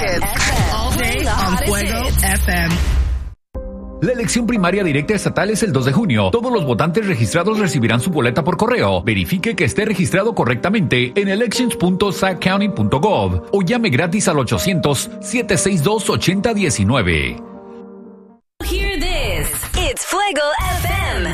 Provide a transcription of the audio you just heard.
All day on Fuego FM. La elección primaria directa estatal es el 2 de junio. Todos los votantes registrados recibirán su boleta por correo. Verifique que esté registrado correctamente en elections.sackcounty.gov o llame gratis al 800-762-8019. Hear this. It's Fuego FM.